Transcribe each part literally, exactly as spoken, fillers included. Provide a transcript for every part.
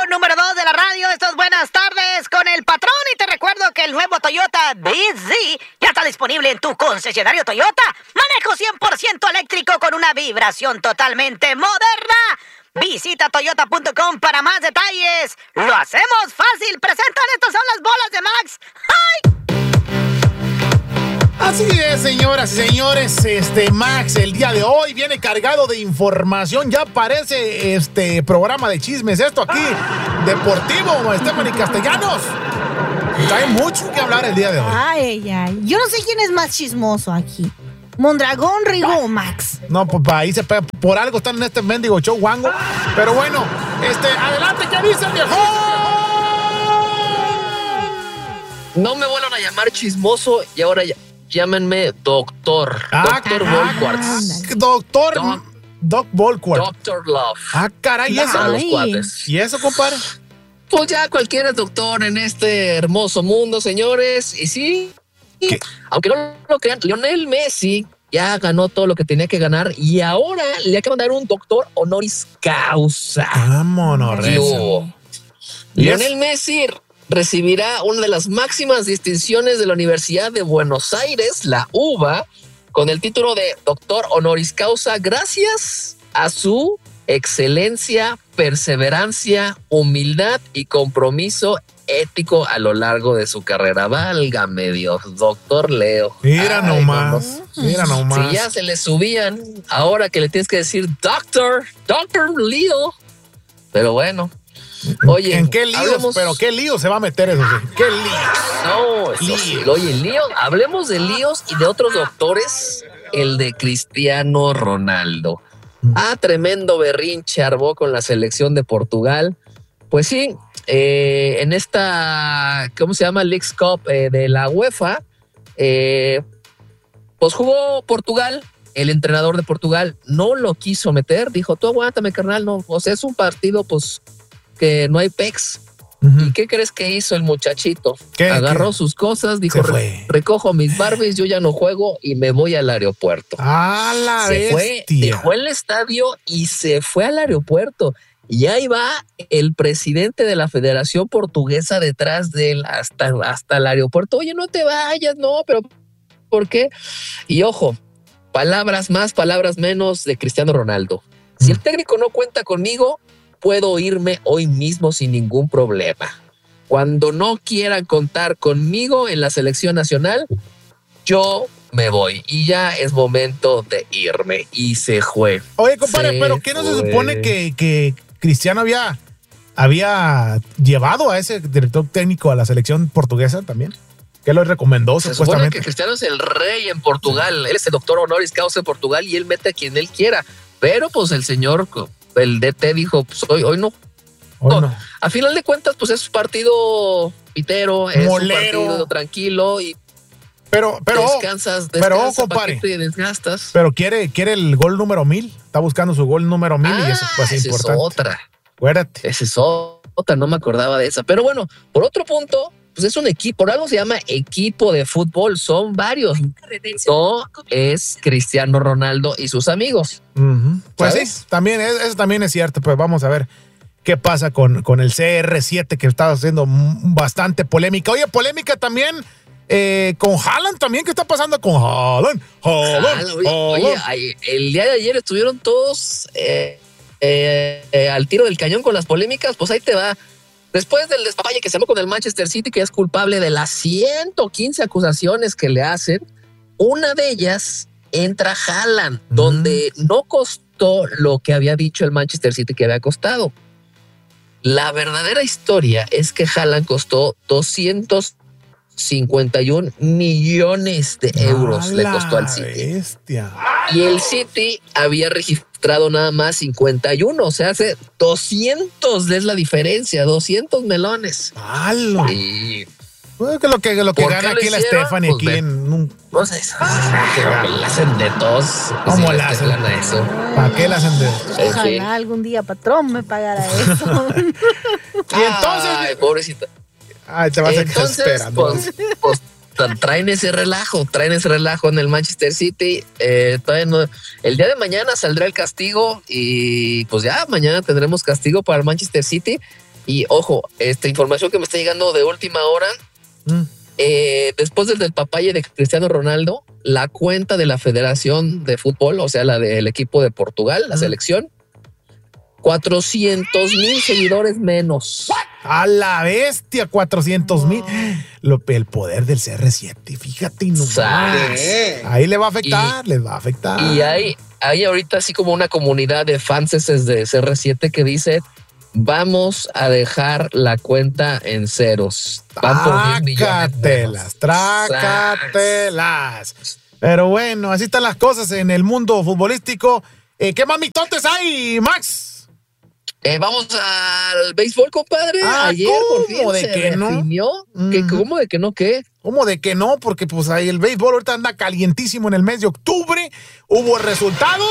número dos de la radio. Esto es Buenas Tardes con el Patrón. Y te recuerdo que el nuevo Toyota B Z ya está disponible en tu concesionario Toyota. Manejo cien por ciento eléctrico con una vibración totalmente moderna. Visita toyota punto com para más detalles. Lo hacemos fácil. Presentan, estas son las bolas de Max. ¡Ay! Así es, señoras y señores, este Max el día de hoy viene cargado de información. Ya parece este programa de chismes esto aquí, deportivo, Stephanie Castellanos. Hay mucho que hablar el día de hoy. Ay, ay, yo no sé quién es más chismoso aquí. Mondragón, Rigo o Max. No, pues ahí se pega, por algo están en este mendigo show guango. Pero bueno, este, adelante, ¿qué dice el viejo? No me vuelvan a llamar chismoso y ahora ya. Llámenme doctor. Ah, doctor ah, Volquartz. Doctor Doc, Doc Volquartz. Doctor Love. Ah, caray, ¿y eso? Los cuates. ¿Y eso, compadre? Pues ya cualquiera es doctor en este hermoso mundo, señores. Y sí, ¿qué? Aunque no lo crean, Lionel Messi ya ganó todo lo que tenía que ganar y ahora le acaban de dar un doctor honoris causa. Vámonos, Rezo. Lionel Messi recibirá una de las máximas distinciones de la Universidad de Buenos Aires, la U B A, con el título de doctor honoris causa gracias a su excelencia, perseverancia, humildad y compromiso ético a lo largo de su carrera. Válgame Dios, doctor Leo. Mira Ay, nomás, no, mira nomás. Si ya se le subían, ahora que le tienes que decir doctor, doctor Leo. Pero bueno. Oye, ¿en qué líos? hablemos... Pero qué lío se va a meter eso, sí. ¿Qué líos? No, eso sí. Oye, líos, hablemos de líos y de otros doctores. El de Cristiano Ronaldo. Ah, tremendo berrinche armó con la selección de Portugal. Pues sí, eh, en esta, ¿cómo se llama? Leagues Cup eh, de la UEFA, eh, pues jugó Portugal. El entrenador de Portugal no lo quiso meter. Dijo, tú aguántame, carnal. No, o sea, es un partido, pues, que no hay pex. Uh-huh. ¿Y qué crees que hizo el muchachito? ¿Qué, Agarró qué? sus cosas, dijo, Re- recojo mis Barbies, yo ya no juego y me voy al aeropuerto. ¡Ah, la se bestia! Fue, dejó el estadio y se fue al aeropuerto. Y ahí va el presidente de la Federación Portuguesa detrás de él hasta, hasta el aeropuerto. Oye, no te vayas, no, pero ¿por qué? Y ojo, palabras más, palabras menos de Cristiano Ronaldo. Si el técnico no cuenta conmigo, puedo irme hoy mismo sin ningún problema. Cuando no quieran contar conmigo en la selección nacional, yo me voy. Y ya es momento de irme. Y se fue. Oye, compadre, se ¿pero qué no fue. se supone que, que Cristiano había, había llevado a ese director técnico a la selección portuguesa también? ¿Qué lo recomendó se supuestamente? Se supone que Cristiano es el rey en Portugal. Él es el doctor honoris causa en Portugal y él mete a quien él quiera. Pero pues el señor... el D T dijo, pues hoy, hoy no. Hoy no. no. A final de cuentas, pues es un partido pitero, es Molero. un partido tranquilo y pero, pero, descansas, descansas pero, compadre, y desgastas. Pero quiere, quiere el gol número mil, está buscando su gol número mil ah, y eso pues, es importante. Esa es otra. Acuérdate. Esa es otra, no me acordaba de esa. Pero bueno, por otro punto, pues es un equipo, por algo se llama equipo de fútbol, son varios. No es Cristiano Ronaldo y sus amigos. Uh-huh. Pues ¿sabes? Sí, también, eso también es cierto, pues vamos a ver qué pasa con, con el C R siete que está haciendo bastante polémica. Oye, polémica también eh, con Haaland también, ¿qué está pasando con Haaland? Haaland, Haaland. Oye, oye ay, el día de ayer estuvieron todos eh, eh, eh, al tiro del cañón con las polémicas, pues ahí te va. Después del despapalle que se armó con el Manchester City, que es culpable de las ciento quince acusaciones que le hacen, una de ellas entra Haaland, mm. donde no costó lo que había dicho el Manchester City que había costado. La verdadera historia es que Haaland costó doscientos cincuenta y un millones de euros, le costó al City. Bestia. Y el City había registrado nada más cincuenta y uno, o sea, hace doscientos es la diferencia, doscientos melones. ¡Hala! Y pues que lo que, lo que gana aquí la Stephanie, pues aquí ve, en un... No sé, la hacen de todos. ¿Cómo si la hacen? Eso. ¿Para qué la hacen de Ojalá sí. algún día patrón me pagara eso. Y entonces... Ay, pobrecita. Ay, te vas entonces, a esperando. Pues, pues traen ese relajo, traen ese relajo en el Manchester City. Eh, todavía no, el día de mañana saldrá el castigo y pues ya mañana tendremos castigo para el Manchester City. Y ojo, esta información que me está llegando de última hora, mm. eh, después del, del papaye de Cristiano Ronaldo, la cuenta de la Federación de Fútbol, o sea, la del equipo de Portugal, la mm. selección, cuatrocientos mil seguidores menos. A la bestia, cuatrocientos mil. No. El poder del C R siete, fíjate nomás. Ahí le va a afectar, y, les va a afectar. Y hay, hay ahorita así como una comunidad de fans de C R siete que dice: vamos a dejar la cuenta en ceros. Van por diez millones menos. Trácatelas. Pero bueno, así están las cosas en el mundo futbolístico. Eh, ¿Qué más mitotes hay, Max? Eh, vamos al béisbol, compadre. Ah, Ayer por fin de se que definió. No? ¿Que, ¿Cómo de que no qué? ¿Cómo de que no? Porque pues ahí el béisbol ahorita anda calientísimo en el mes de octubre. Hubo resultados.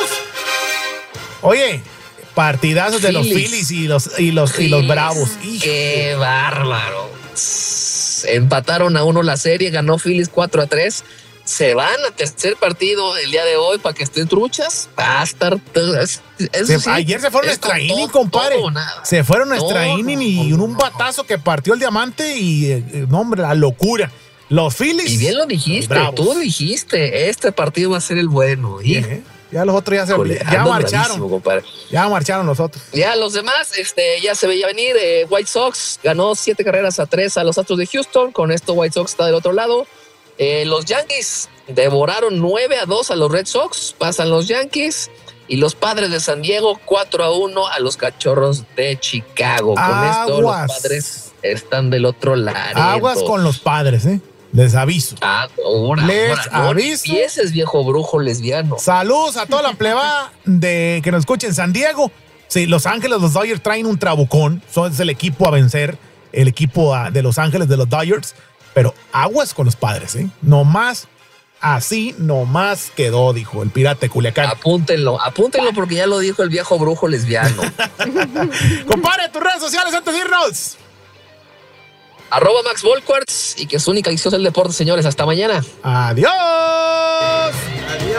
Oye, partidazos de los Phillies y los, y los, y los Bravos. ¡Qué Hijo. bárbaro! Empataron a uno la serie, ganó Phillies cuatro a tres. Se van a tercer partido el día de hoy para que estén truchas. Va a estar. Es, se, sí, ayer se fueron a extra inning, compadre. Todo, se fueron a extra inning y no, un batazo que partió el diamante y, eh, no, hombre, la locura. Los Phillies. Y bien lo dijiste, tú dijiste, este partido va a ser el bueno. Y ¿eh? Ya los otros ya se Híjole, ya marcharon. Ya marcharon los otros. Ya los demás, este, ya se veía venir. Eh, White Sox ganó siete carreras a tres a los Astros de Houston. Con esto White Sox está del otro lado. Eh, los Yankees devoraron nueve a dos a los Red Sox, pasan los Yankees, y los Padres de San Diego cuatro a uno a los Cachorros de Chicago. Con Aguas. esto los Padres están del otro lado. Aguas con los Padres, ¿eh? Les aviso. Ah, ahora, Les ahora, no aviso. empieces, viejo brujo lesbiano. Saludos a toda la pleba de que nos escuche en San Diego. Sí, Los Ángeles, los Dodgers traen un trabucón, son el equipo a vencer, el equipo de Los Ángeles de los Dodgers. Pero aguas con los Padres, ¿eh? Nomás, así nomás quedó, dijo el pirata de Culiacán. Apúntenlo, apúntenlo porque ya lo dijo el viejo brujo lesbiano. Compadre, tus redes sociales antes de irnos. Arroba Max Volquarts y que su única adicción es el deporte, señores. Hasta mañana. Adiós.